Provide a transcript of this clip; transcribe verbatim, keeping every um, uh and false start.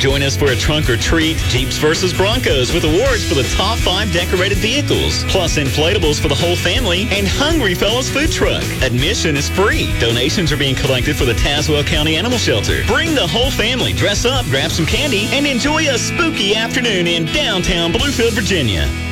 Join us for a trunk or treat, Jeeps versus Broncos with awards for the top five decorated vehicles, plus inflatables for the whole family, and Hungry Fellows food truck. Admission is free. Donations are being collected for the Tazewell County Animal Shelter. Bring the whole family, dress up, grab some candy, and enjoy a spooky afternoon in downtown Bluefield, Virginia.